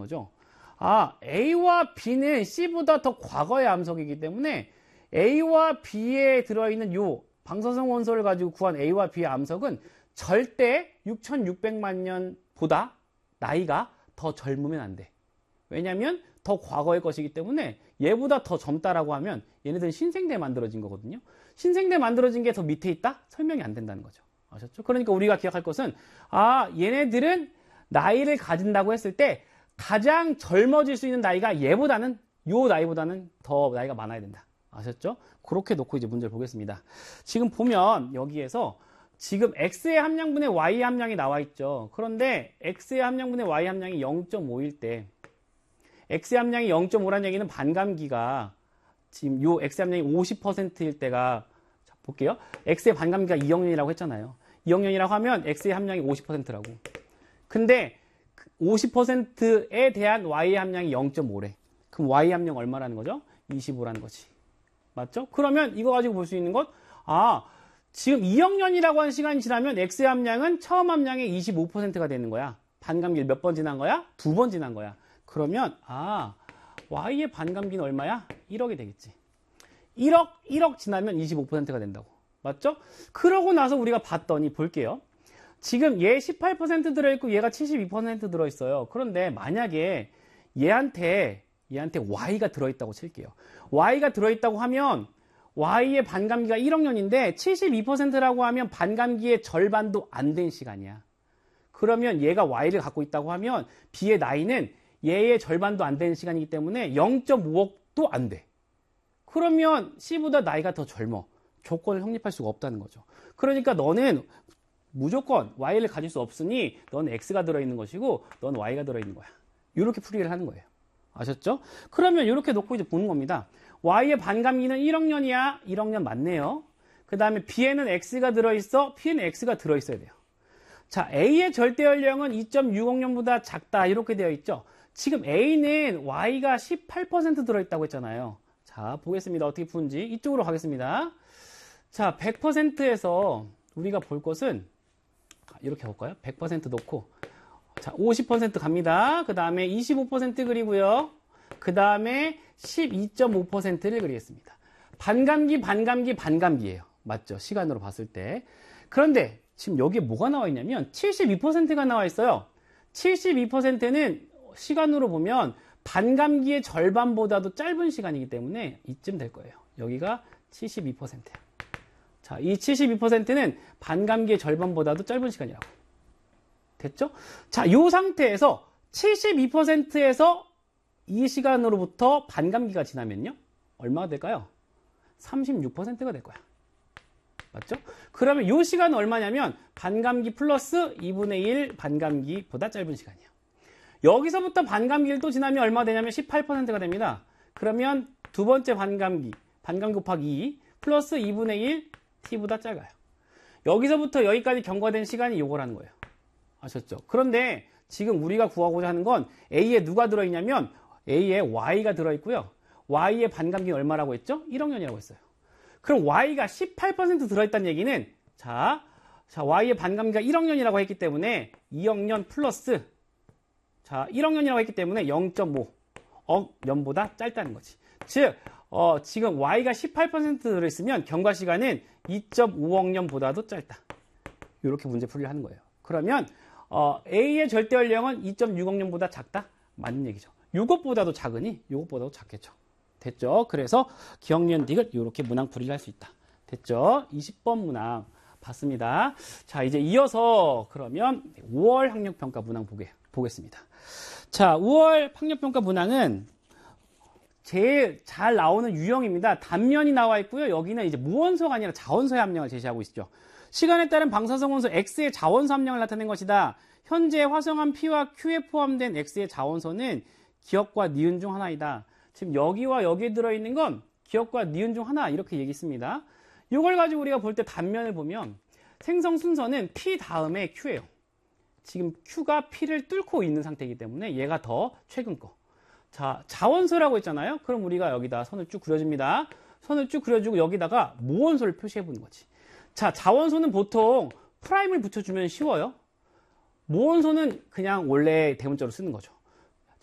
거죠. 아, A와 B는 C보다 더 과거의 암석이기 때문에 A와 B에 들어있는 요 방사성 원소를 가지고 구한 A와 B의 암석은 절대 6600만 년보다 나이가 더 젊으면 안 돼. 왜냐면 더 과거의 것이기 때문에 얘보다 더 젊다라고 하면 얘네들은 신생대 만들어진 거거든요. 신생대 만들어진 게 더 밑에 있다? 설명이 안 된다는 거죠. 아셨죠? 그러니까 우리가 기억할 것은 아, 얘네들은 나이를 가진다고 했을 때 가장 젊어질 수 있는 나이가 얘보다는 요 나이보다는 더 나이가 많아야 된다. 아셨죠? 그렇게 놓고 이제 문제를 보겠습니다. 지금 보면 여기에서 지금 X의 함량분의 Y의 함량이 나와 있죠. 그런데 X의 함량분의 Y의 함량이 0.5일 때 X의 함량이 0.5라는 얘기는 반감기가 지금 요 X의 함량이 50%일 때가 자, 볼게요. X의 반감기가 2억년이라고 했잖아요. 2억년이라고 하면 X의 함량이 50%라고. 근데 50%에 대한 Y의 함량이 0.5래. 그럼 Y의 함량 얼마라는 거죠? 25라는 거지. 맞죠? 그러면 이거 가지고 볼 수 있는 것, 아, 지금 2억 년이라고 하는 시간이 지나면 X의 함량은 처음 함량의 25%가 되는 거야. 반감기를 몇 번 지난 거야? 2번 지난 거야. 그러면, 아, Y의 반감기는 얼마야? 1억이 되겠지. 1억 지나면 25%가 된다고. 맞죠? 그러고 나서 우리가 봤더니, 볼게요. 지금 얘 18% 들어있고 얘가 72% 들어있어요. 그런데 만약에 얘한테 Y가 들어있다고 칠게요. Y가 들어있다고 하면 Y의 반감기가 1억 년인데 72%라고 하면 반감기의 절반도 안 된 시간이야. 그러면 얘가 Y를 갖고 있다고 하면 B의 나이는 얘의 절반도 안 되는 시간이기 때문에 0.5억도 안 돼. 그러면 C보다 나이가 더 젊어. 조건을 성립할 수가 없다는 거죠. 그러니까 너는 무조건 Y를 가질 수 없으니 넌 X가 들어있는 것이고 넌 Y가 들어있는 거야. 이렇게 풀이를 하는 거예요. 아셨죠? 그러면 이렇게 놓고 이제 보는 겁니다. Y의 반감기는 1억 년이야. 1억 년 맞네요. 그 다음에 B에는 X가 들어있어. P에는 X가 들어있어야 돼요. 자, A의 절대 연령은 2.6억 년보다 작다. 이렇게 되어 있죠. 지금 A는 Y가 18% 들어있다고 했잖아요. 자, 보겠습니다. 어떻게 푸는지. 이쪽으로 가겠습니다. 자, 100%에서 우리가 볼 것은 이렇게 해볼까요? 100% 놓고 자, 50% 갑니다. 그 다음에 25% 그리고요. 그 다음에 12.5%를 그리겠습니다. 반감기예요. 맞죠? 시간으로 봤을 때. 그런데 지금 여기에 뭐가 나와 있냐면 72%가 나와 있어요. 72%는 시간으로 보면 반감기의 절반보다도 짧은 시간이기 때문에 이쯤 될 거예요. 여기가 72%야. 자, 이 72%는 반감기의 절반보다도 짧은 시간이라고. 됐죠? 자, 이 상태에서 72%에서 이 시간으로부터 반감기가 지나면요? 얼마가 될까요? 36%가 될 거야. 맞죠? 그러면 이 시간은 얼마냐면 반감기 플러스 2분의 1 반감기보다 짧은 시간이에요. 여기서부터 반감기를 또 지나면 얼마 되냐면 18%가 됩니다. 그러면 두 번째 반감기 곱하기 2 플러스 2분의 1 t보다 작아요. 여기서부터 여기까지 경과된 시간이 요거라는 거예요. 아셨죠? 그런데 지금 우리가 구하고자 하는 건 A에 누가 들어있냐면 A에 Y가 들어있고요. Y의 반감기는 얼마라고 했죠? 1억 년이라고 했어요. 그럼 Y가 18% 들어있다는 얘기는 자, Y의 반감기가 1억 년이라고 했기 때문에 2억 년 플러스 자, 1억 년이라고 했기 때문에 0.5억 년보다 짧다는 거지. 즉, 지금 Y가 18% 들어있으면 경과 시간은 2.5억 년보다도 짧다. 이렇게 문제 풀이를 하는 거예요. 그러면 A의 절대 연령은 2.6억 년보다 작다? 맞는 얘기죠. 이것보다도 작으니 이것보다도 작겠죠. 됐죠? 그래서 기억니은 딕을 이렇게 문항 풀이를 할 수 있다. 됐죠? 20번 문항 봤습니다. 자, 이제 이어서 그러면 5월 학력평가 문항 보겠습니다. 자, 5월 학력평가 문항은 제일 잘 나오는 유형입니다. 단면이 나와 있고요. 여기는 이제 무원소가 아니라 자원소의 함량을 제시하고 있죠. 시간에 따른 방사성 원소 X의 자원소 함량을 나타낸 것이다. 현재 화성암 P와 Q에 포함된 X의 자원소는 기억과 니은 중 하나이다. 지금 여기와 여기에 들어있는 건 기억과 니은 중 하나 이렇게 얘기했습니다. 이걸 가지고 우리가 볼 때 단면을 보면 생성 순서는 P 다음에 Q예요. 지금 Q가 P를 뚫고 있는 상태이기 때문에 얘가 더 최근 거. 자, 자원소라고 했잖아요. 그럼 우리가 여기다 선을 쭉 그려줍니다. 선을 쭉 그려주고 여기다가 무원소를 표시해 보는 거지. 자, 자원소는 보통 프라임을 붙여주면 쉬워요. 무원소는 그냥 원래 대문자로 쓰는 거죠.